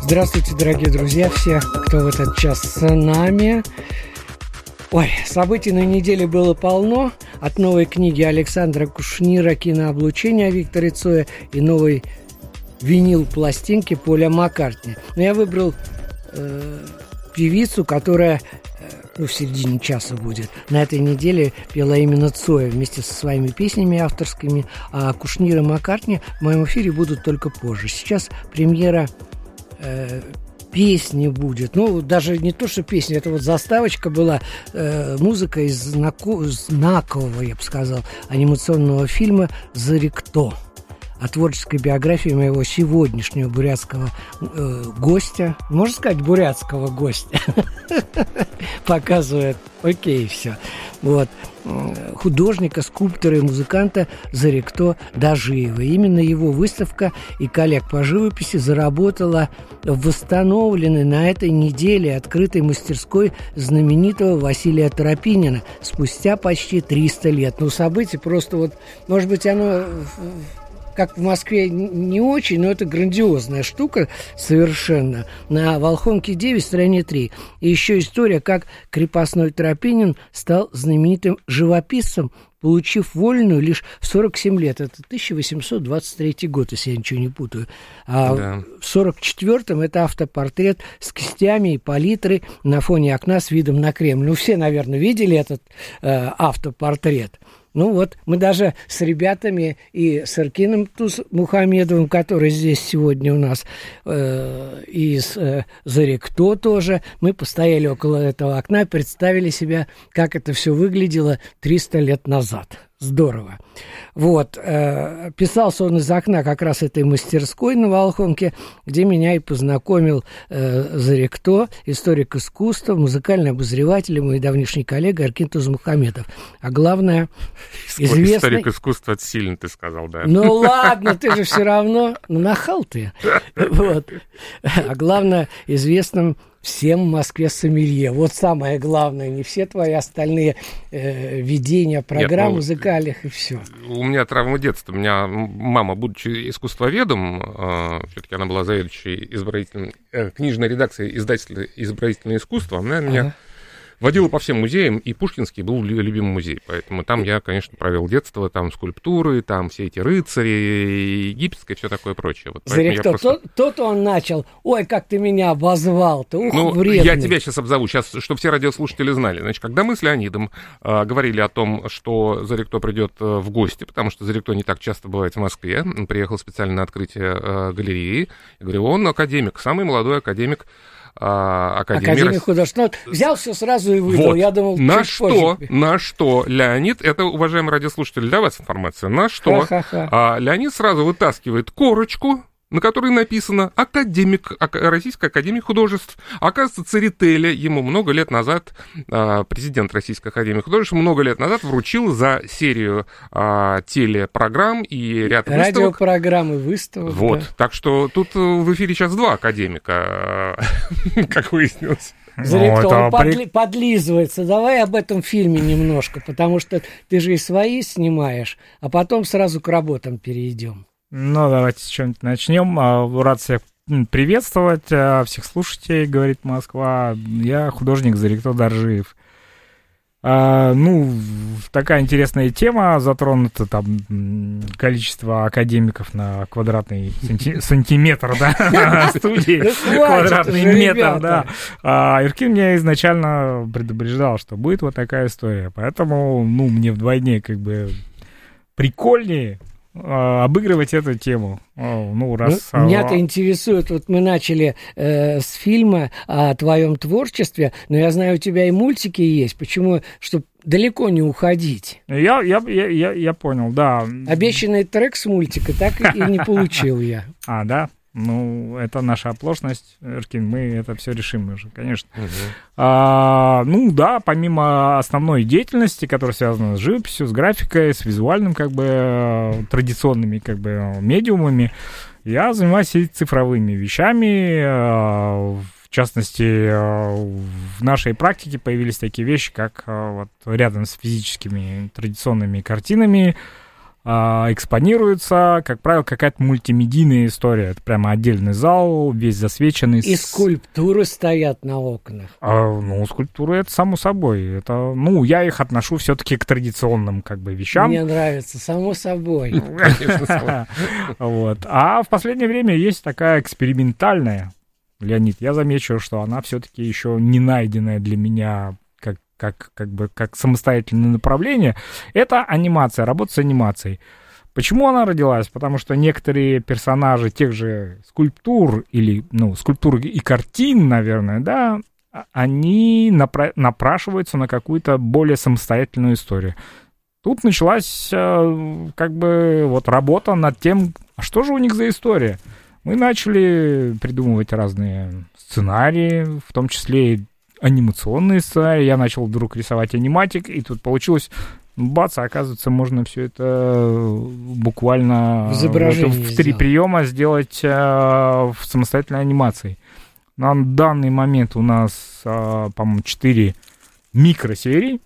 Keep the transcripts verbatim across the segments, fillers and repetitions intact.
Здравствуйте, дорогие друзья, все, кто в этот час с нами. Ой, событий на неделе было полно. От новой книги Александра Кушнира «Кинооблучение» Виктора Цоя и новой винил-пластинки Поля Маккартни. Но я выбрал э, певицу, которая э, ну, в середине часа будет. На этой неделе пела именно Цоя вместе со своими песнями авторскими, а Кушнир и Маккартни в моем эфире будут только позже. Сейчас премьера э, песни будет. Ну, даже не то, что песня, это вот заставочка была, э, музыка из знако- знакового, я бы сказал, анимационного фильма «Заректо». О творческой биографии моего сегодняшнего бурятского э, гостя. Можно сказать, бурятского гостя. Показывает. Окей, все. Вот. Художника, скульптора и музыканта Заректо Дажиева. Именно его выставка и коллег по живописи заработала в восстановленной на этой неделе открытой мастерской знаменитого Василия Тропинина спустя почти триста лет. Ну, событие просто вот, может быть, оно... как в Москве не очень, но это грандиозная штука совершенно. На Волхонке девять, стране три. И еще история, как крепостной Тропинин стал знаменитым живописцем, получив вольную лишь в сорок семь лет. Это тысяча восемьсот двадцать третий год, если я ничего не путаю. А да. В сорок четвёртом это автопортрет с кистями и палитрой на фоне окна с видом на Кремль. Ну, все, наверное, видели этот э, автопортрет. Ну вот, мы даже с ребятами и с Эркином Туз-Мухамедовым, который здесь сегодня у нас, э, и с э, Заректо тоже, мы постояли около этого окна и представили себя, как это все выглядело триста лет назад. Здорово. Вот. Э, писался он из окна как раз этой мастерской на Волхонке, где меня и познакомил э, Заректо, историк искусства, музыкальный обозреватель и мой давнишний коллега Эркин Туз-Мухамедов. А главное, известный... Историк искусства, это сильно ты сказал, да. Ну ладно, ты же все равно нахал ты. Вот. А главное, известным всем в Москве сомелье. Вот самое главное, не все твои остальные э, видения программ Нет, ну, музыкальных и все. У меня травма детства. У меня мама, будучи искусствоведом, э, все-таки она была заведующей избирательной, э, книжной редакцией издателя «Изобразительное искусство», она меня ага. водила по всем музеям, и Пушкинский был любимый музей. Поэтому там я, конечно, провел детство, там скульптуры, там все эти рыцари, египетское, все такое прочее. Вот Заректо, просто... тот он начал, ой, как ты меня обозвал-то, ух, ну, вредный. Я тебя сейчас обзову, сейчас, чтобы все радиослушатели знали. Значит, когда мы с Леонидом э, говорили о том, что Заректо придет э, в гости, потому что Заректо не так часто бывает в Москве, он приехал специально на открытие э, галереи, я говорю, он академик, самый молодой академик Академии Академия художеств. Ну, взял все сразу и выдал. Вот. Я думал, на что, на что Леонид, это, уважаемый радиослушатель, для вас информация, на что а, Леонид сразу вытаскивает корочку, на которой написано «Академик, Российская академия художеств». Оказывается, Церетели ему много лет назад, президент Российской академии художеств, много лет назад вручил за серию телепрограмм и ряд выставок. Радиопрограммы, выставок. Вот, да. Так что тут в эфире сейчас два академика, как выяснилось. Заректо, он подли- подлизывается. Давай об этом фильме немножко, потому что ты же и свои снимаешь, а потом сразу к работам перейдем. Ну, давайте с чем-то начнем. Рад всех приветствовать, всех слушателей, говорит Москва. Я художник Заректо Дажиев. Ну, такая интересная тема, затронута там количество академиков на квадратный санти- сантиметр, да, студии, квадратный метр, да. Эркин меня изначально предупреждал, что будет вот такая история, поэтому, ну, мне вдвойне как бы прикольнее обыгрывать эту тему. Ну, раз... ну, меня-то интересует, вот мы начали э, с фильма о твоем творчестве, но я знаю, у тебя и мультики есть. Почему? Чтобы далеко не уходить. Я, я, я, я, я понял, да. Обещанный трек с мультика так и не получил я. А, да? Ну, это наша оплошность, Эркин, мы это все решим уже, конечно. Угу. А, ну, да, помимо основной деятельности, которая связана с живописью, с графикой, с визуальным, как бы, традиционными, как бы, медиумами, я занимаюсь и цифровыми вещами. В частности, в нашей практике появились такие вещи, как вот рядом с физическими традиционными картинами экспонируется, как правило, какая-то мультимедийная история. Это прямо отдельный зал, весь засвеченный. И скульптуры стоят на окнах. А, ну, скульптуры — это само собой. Это, ну, я их отношу все-таки к традиционным как бы вещам. Мне нравится, само собой. Вот. А в последнее время есть такая экспериментальная, Леонид, я замечу, что она все-таки еще не найденная для меня как, как, как бы, как самостоятельное направление. Это анимация, работа с анимацией. Почему она родилась? Потому что некоторые персонажи тех же скульптур или, ну, скульптур и картин, наверное, да, они напра- напрашиваются на какую-то более самостоятельную историю. Тут началась как бы вот работа над тем, а что же у них за история. Мы начали придумывать разные сценарии, в том числе и анимационные сценарии. Я начал вдруг рисовать аниматик, и тут получилось, бац, оказывается, можно все это буквально в, в три приема сделать э, в самостоятельной анимации. На данный момент у нас, э, по-моему, четыре микросерии.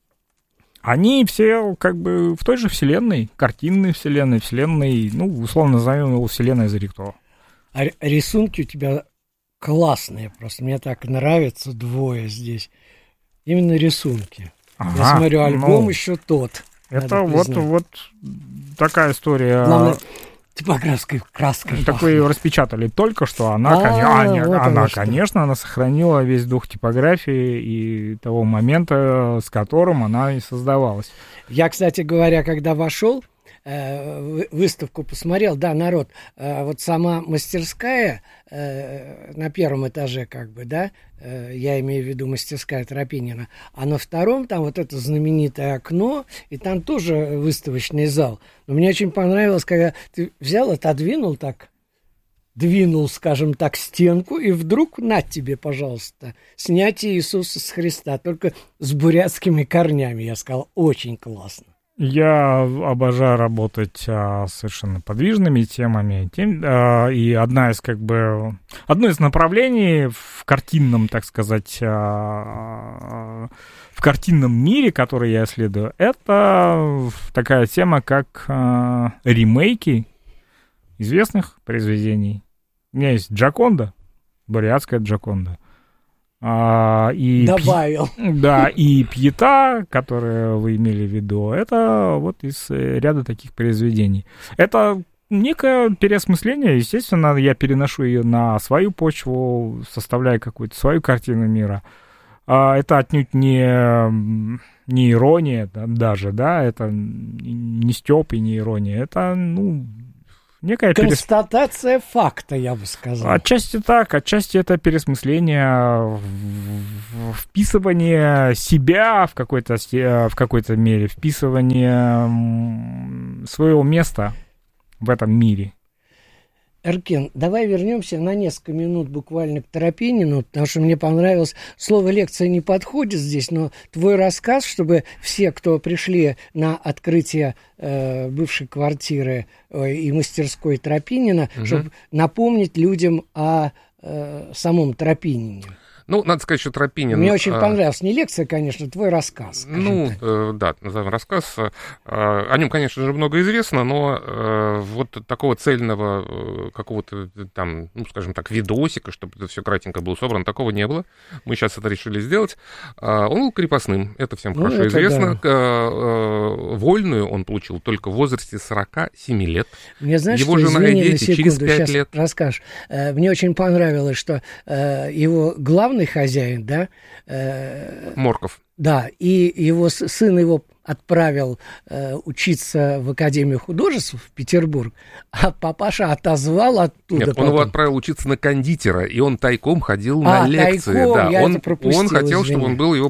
Они все как бы в той же вселенной, картинной вселенной, вселенной, ну, условно назовем его вселенной Зорикто. А рисунки у тебя классные, просто мне так нравятся двое здесь. Именно рисунки. Ага, я смотрю, альбом ну, еще тот. Это вот, вот такая история. Главное, типографской краской. Так вы ее распечатали только что. Она, а, конечно, вот она, конечно, она сохранила весь дух типографии и того момента, с которым она и создавалась. Я, кстати говоря, когда вошел, выставку посмотрел, да, народ, вот сама мастерская на первом этаже, как бы, да, я имею в виду мастерская Тропинина, а на втором там вот это знаменитое окно, и там тоже выставочный зал. Но мне очень понравилось, когда ты взял, отодвинул так, двинул, скажем так, стенку, и вдруг, на тебе, пожалуйста, снятие Иисуса с Христа, только с бурятскими корнями, я сказал, очень классно. Я обожаю работать а, совершенно подвижными темами. Тем, а, и одна из, как бы, одно из направлений в картинном, так сказать, а, в картинном мире, который я исследую, это такая тема, как а, ремейки известных произведений. У меня есть Джоконда, бурятская Джоконда. А, и Добавил. Пи... Да, и Пьета, которую вы имели в виду, это вот из ряда таких произведений. Это некое переосмысление, естественно, я переношу ее на свою почву, составляю какую-то свою картину мира. А это отнюдь не, не ирония да, даже, да, это не стёб и не ирония, это, ну... Некая констатация перес... факта, я бы сказал. Отчасти так, отчасти это пересмысление, вписывание себя в какой-то, в какой-то мере, вписывание своего места в этом мире. Эркен, давай вернемся на несколько минут буквально к Тропинину, потому что мне понравилось, слово «лекция» не подходит здесь, но твой рассказ, чтобы все, кто пришли на открытие э, бывшей квартиры э, и мастерской Тропинина, угу. чтобы напомнить людям о э, самом Тропинине. Ну, надо сказать, что Тропинин... Мне очень понравилась не лекция, конечно, твой рассказ. Ну, э, да, назовем рассказ. Э, о нем, конечно же, много известно, но э, вот такого цельного э, какого-то там, ну, скажем так, видосика, чтобы это все кратенько было собрано, такого не было. Мы сейчас это решили сделать. Э, он был крепостным, это всем ну, хорошо это известно. Да. Э, э, вольную он получил только в возрасте сорока семи лет. Мне, знаешь, его что, жена извини, и дети через пять лет. Расскажешь. Э, мне очень понравилось, что э, его главный хозяин, да? Э, Морков. Да, и его сын его отправил э, учиться в Академию художеств в Петербург, а папаша отозвал оттуда. Нет, потом. Он его отправил учиться на кондитера, и он тайком ходил а, на лекции. Тайком, да, я он, это пропустил, он хотел, извини. чтобы он был его...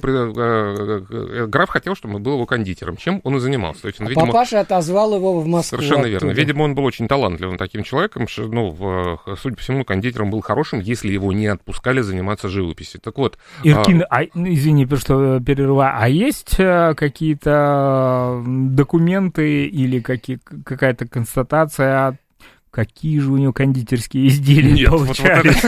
Э, граф хотел, чтобы он был его кондитером, чем он и занимался. То есть он, а видимо, папаша отозвал его в Москву. Совершенно оттуда. верно. Видимо, он был очень талантливым таким человеком. Что, ну, в, судя по всему, кондитером был хорошим, если его не отпускали заниматься живописью. Так вот... Иркин, а... А, извини, что перерываю. А есть какие-то документы или какие, какая-то констатация, какие же у него кондитерские изделия нет, получались.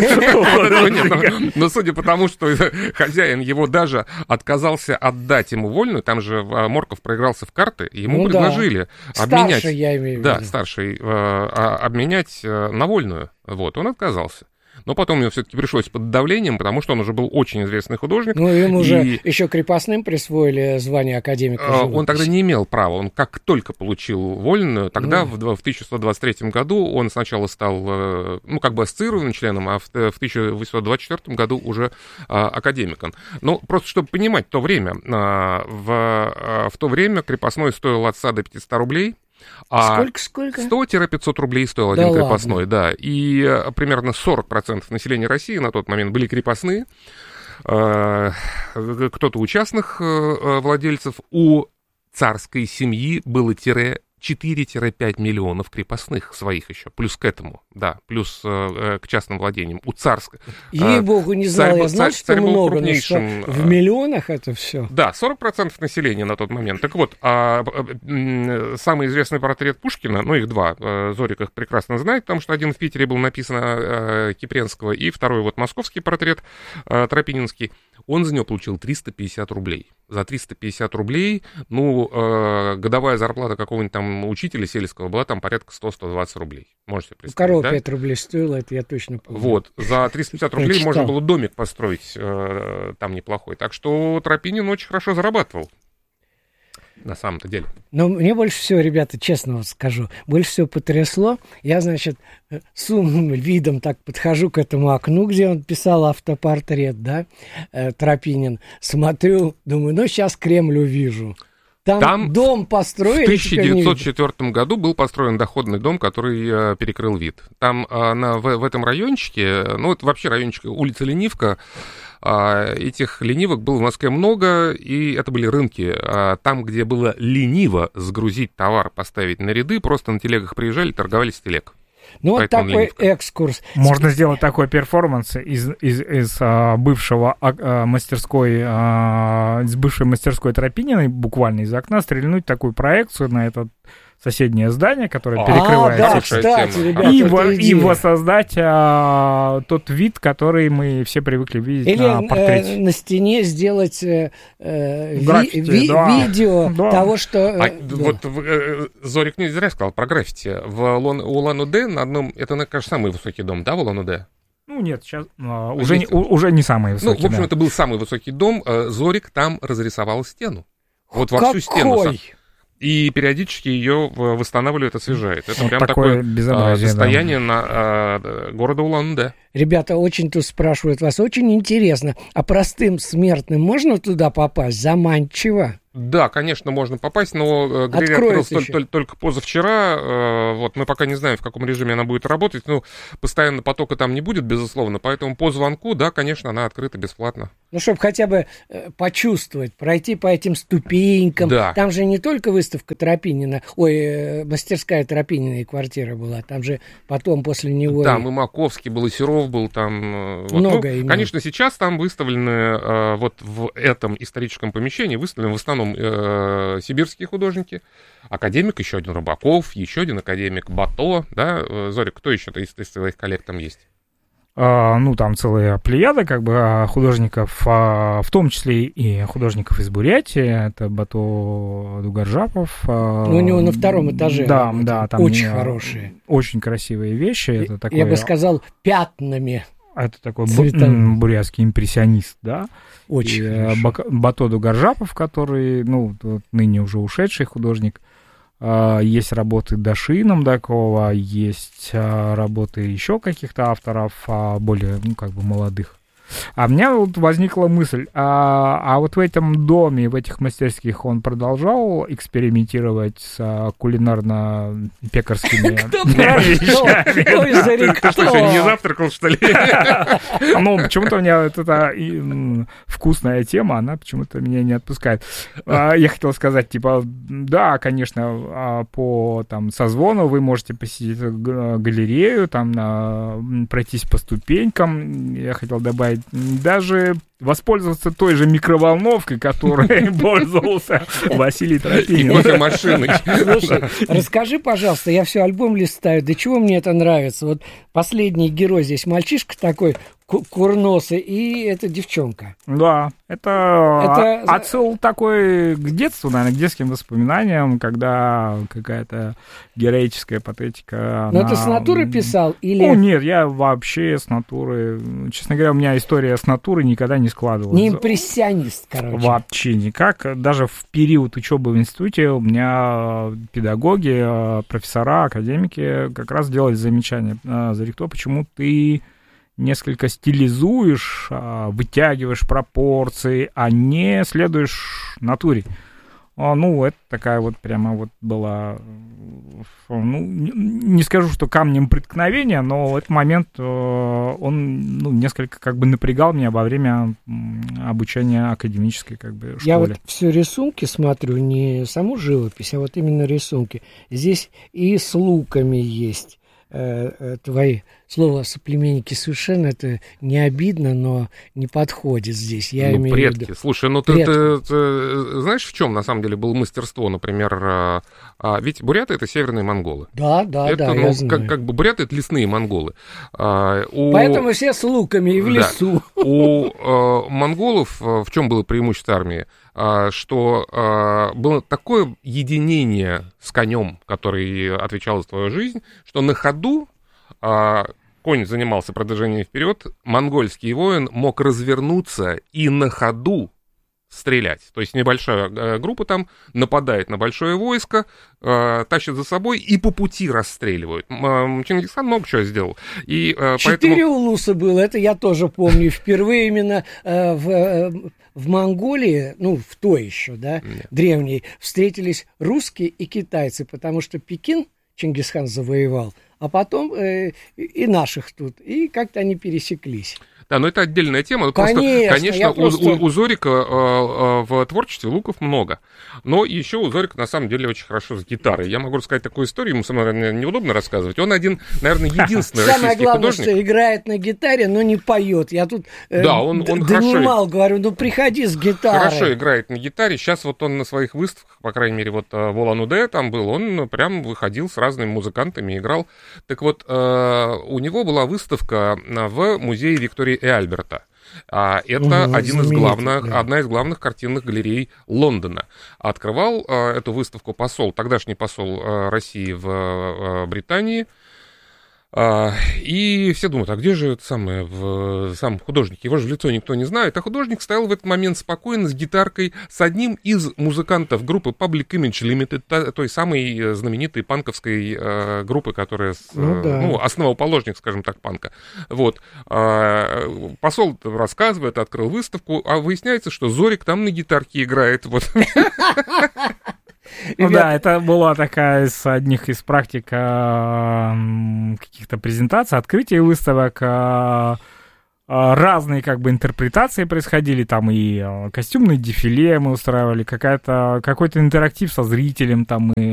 Но судя по тому, что хозяин его даже отказался отдать ему вольную, там же Морков проигрался в карты, ему ну, предложили да. обменять... Старший, я имею в виду. Да, старший, обменять на вольную. Вот, он отказался. Но потом ему все-таки пришлось под давлением, потому что он уже был очень известный художник. Ну, ему и... же еще крепостным присвоили звание академика живописи. Он тогда не имел права. Он как только получил вольную, тогда ну. в тысяча восемьсот двадцать третьем году он сначала стал, ну, как бы ассоциированным членом, а в тысяча восемьсот двадцать четвёртом году уже академиком. Ну, просто чтобы понимать то время, в, в то время крепостной стоил от ста до пятисот рублей. А сколько, сколько? сто-пятьсот рублей стоил да один ладно. крепостной, да. И примерно сорок процентов населения России на тот момент были крепостные. Кто-то у частных владельцев, у царской семьи было тире четыре-пять миллионов крепостных своих еще, плюс к этому, да, плюс э, к частным владениям. У царской... Ей-богу, не знал, царь, я знал, царь, что царь много, но что в миллионах это все. Да, сорок процентов населения на тот момент. Так вот, а, а, самый известный портрет Пушкина, ну, их два, Зорик их прекрасно знает, потому что один в Питере был написан а, Кипренского, и второй вот московский портрет а, Тропининский, он за него получил триста пятьдесят рублей. За триста пятьдесят рублей, ну, э, годовая зарплата какого-нибудь там учителя сельского была там порядка сто-сто двадцать рублей. Можете представить, корова да? пять рублей стоила, это я точно помню. Вот, за триста пятьдесят рублей можно было домик построить э, там неплохой. Так что Тропинин очень хорошо зарабатывал. На самом-то деле. Но мне больше всего, ребята, честно вот скажу, больше всего потрясло. Я, значит, с умным видом так подхожу к этому окну, где он писал автопортрет, да, э, Тропинин. Смотрю, думаю, ну, сейчас Кремль увижу. Там, Там дом построили. В тысяча девятьсот четвёртом году был построен доходный дом, который э, перекрыл вид. Там э, на, в, в этом райончике, ну, это вообще райончик, улица Ленивка, этих ленивок было в Москве много, и это были рынки. Там, где было лениво сгрузить товар, поставить на ряды, просто на телегах приезжали, торговали с телег. Ну, вот такой ленивка. Экскурс. Можно сделать такой перформанс из, из, из а, бывшего а, мастерской, а, из бывшей мастерской Тропининой, буквально из окна, стрельнуть такую проекцию на этот соседнее здание, которое а, перекрывает да, кстати, ребята, и, во, и воссоздать а, тот вид, который мы все привыкли видеть или на портрете. Э, на стене сделать э, граффити, ви, да. видео да. того, что... А, да. Вот э, Зорик не зря сказал про граффити. В Улан-Удэ на одном... Это, кажется, самый высокий дом, да, в Улан-Удэ? Ну, нет, сейчас а, уже, не, уже не самый высокий. Ну, в общем, да. это был самый высокий дом. Зорик там разрисовал стену. Вот во всю стену. И периодически ее восстанавливают, освежают. Это вот прям такое, такое состояние да. на а, города Улан-Удэ. Ребята, очень тут спрашивают вас, очень интересно, а простым смертным можно туда попасть? Заманчиво? Да, конечно, можно попасть, но галерея открылась только, только, только позавчера. Вот, мы пока не знаем, в каком режиме она будет работать. Ну, постоянно потока там не будет, безусловно. Поэтому по звонку, да, конечно, она открыта бесплатно. Ну, чтобы хотя бы почувствовать, пройти по этим ступенькам. Да. Там же не только выставка Тропинина, ой, мастерская Тропинина и квартира была. Там же потом после него... Там и Маковский был, и Серов был там. Много вот. Ну, конечно, сейчас там выставлены, вот в этом историческом помещении, выставлены в основном э, сибирские художники, академик, еще один Рыбаков, еще один академик Бато, да, Зорик, кто еще из, из своих коллег там есть? А, ну, там целая плеяда, как бы, художников, а, в том числе и художников из Бурятии, это Бато Дугаржапов. А, ну, у него на втором этаже. Да, да, там очень хорошие. Очень красивые вещи. Это такое, я бы сказал, пятнами. Это такой бу- бурятский импрессионист, да. Очень и, Бак- Бато Дугаржапов, который, ну, ныне уже ушедший художник. Есть работы Даши Намдакова, есть работы еще каких-то авторов, более, ну, как бы молодых. А у меня вот возникла мысль, а, а вот в этом доме, в этих мастерских он продолжал экспериментировать с кулинарно-пекарскими вещами? Ты что, сегодня не завтракал, что ли? Ну, почему-то у меня эта вкусная тема, она почему-то меня не отпускает. Я хотел сказать, типа, да, конечно, по там созвону вы можете посетить галерею, там пройтись по ступенькам. Я хотел добавить да, даже воспользоваться той же микроволновкой, которой пользовался Василий Тропинин. И кофемашиной. Слушай, расскажи, пожалуйста, я все альбом листаю, до чего мне это нравится? Вот последний герой здесь мальчишка такой, курносый, и это девчонка. Да, это, это отсыл такой к детству, наверное, к детским воспоминаниям, когда какая-то героическая патетика. Но она... ты с натуры писал или... Ну, нет, я вообще с натуры... Честно говоря, у меня история с натуры никогда не складывалась. Не импрессионист, короче. Вообще никак. Даже в период учебы в институте у меня педагоги, профессора, академики как раз делали замечание. Зарикто, почему ты несколько стилизуешь, вытягиваешь пропорции, а не следуешь натуре. Ну, это такая вот прямо вот была, ну, не скажу, что камнем преткновения, но этот момент, он, ну, несколько как бы напрягал меня во время обучения академической как бы школе. Я вот все рисунки смотрю, не саму живопись, а вот именно рисунки. Здесь и с луками есть. Твои слова соплеменники совершенно это не обидно, но не подходит здесь. Я ну, имею предки. в виду. Слушай, ну ты, ты, ты знаешь, в чем на самом деле было мастерство, например, а, а, ведь буряты это северные монголы. Да, да, это, да. Ну, я знаю. Как, как бы буряты это лесные монголы. А, у... Поэтому все с луками и в да. лесу. У а, монголов в чем было преимущество армии? А, что а, было такое единение с конем, который отвечал за твою жизнь, что на ходу а, конь занимался продвижением вперед, монгольский воин мог развернуться и на ходу стрелять. То есть небольшая э, группа там нападает на большое войско, э, тащит за собой и по пути расстреливают. Э, Чингисхан много чего сделал. И, э, Четыре поэтому... улуса было, это я тоже помню. Впервые именно э, в, э, в Монголии, ну, в той еще, да, Нет. древней, встретились русские и китайцы, потому что Пекин Чингисхан завоевал, а потом э, и наших тут, и как-то они пересеклись. Да, но это отдельная тема. Конечно, просто, конечно у, просто... у, у Зорика э, э, в творчестве луков много. Но еще у Зорика на самом деле очень хорошо с гитарой. Я могу рассказать такую историю, ему самому неудобно рассказывать. Он один, наверное, единственный российский Самое главное, художник. что играет на гитаре, но не поет. Я тут э, да, он, он донимал, хорошо, говорю, ну приходи с гитарой. Хорошо играет на гитаре. Сейчас вот он на своих выставках, по крайней мере, вот в Улан-Удэ там был, он прям выходил с разными музыкантами, играл. Так вот, э, у него была выставка в музее Виктории и Альберта. А, это угу, один из главных, да. одна из главных картинных галерей Лондона. Открывал а, эту выставку посол, тогдашний посол а, России в а, Британии. А, и все думают, а где же это самое, в, сам художник? Его же в лицо никто не знает. А художник стоял в этот момент спокойно с гитаркой с одним из музыкантов группы Public Image Limited, той самой знаменитой панковской э, группы, которая, ну, да. ну, основоположник, скажем так, панка. Вот. А, посол рассказывает, открыл выставку, а выясняется, что Зорик там на гитарке играет. Вот. Ну да, это была такая из одних из практик а, каких-то презентаций, открытий выставок. А, а, разные как бы интерпретации происходили, там и а, костюмные дефиле мы устраивали, какая-то, какой-то интерактив со зрителем, там и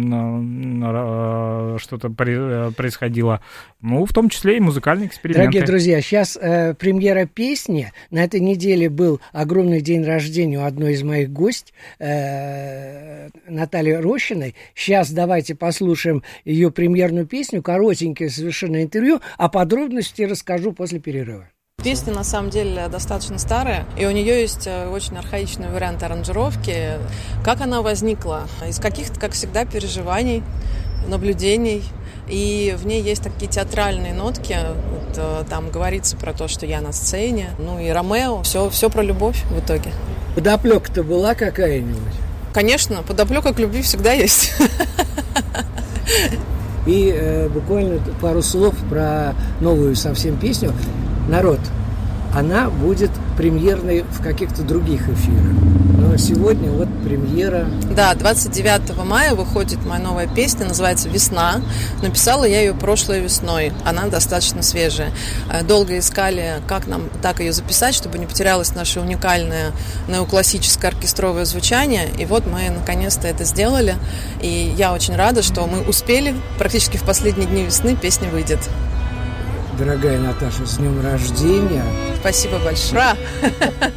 а, что-то при, происходило. Ну, в том числе и музыкальные эксперименты. Дорогие друзья, сейчас э, премьера песни. На этой неделе был огромный день рождения у одной из моих гостей, э, Натальи Рощиной. Сейчас давайте послушаем ее премьерную песню, коротенькое совершенно интервью, а подробности расскажу после перерыва. Песня, на самом деле, достаточно старая, и у нее есть очень архаичный вариант аранжировки. Как она возникла? Из каких-то, как всегда, переживаний, наблюдений. И в ней есть такие театральные нотки. Вот, там говорится про то, что я на сцене. Ну и Ромео. Все, все про любовь в итоге. Подоплека-то была какая-нибудь? Конечно, подоплека к любви всегда есть. И э, буквально пару слов про новую совсем песню. Народ, она будет премьерной в каких-то других эфирах. Но сегодня вот премьера. Да, двадцать девятого мая выходит моя новая песня, называется «Весна». Написала я ее прошлой весной, она достаточно свежая. Долго искали, как нам так ее записать, чтобы не потерялось наше уникальное неоклассическое оркестровое звучание. И вот мы наконец-то это сделали. И я очень рада, что мы успели. Практически в последние дни весны песня выйдет. Дорогая Наташа, с днем рождения. Спасибо большое.